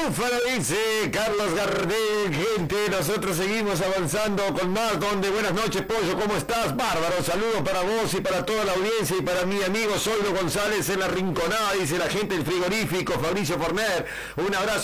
Búfalo, dice Carlos Gardel. Gente, nosotros seguimos avanzando con más donde. Buenas noches, Pollo, ¿cómo estás? Bárbaro, saludos para vos y para toda la audiencia y para mi amigo Zoilo González en la Rinconada, dice la gente del frigorífico, Fabricio Forner. Un abrazo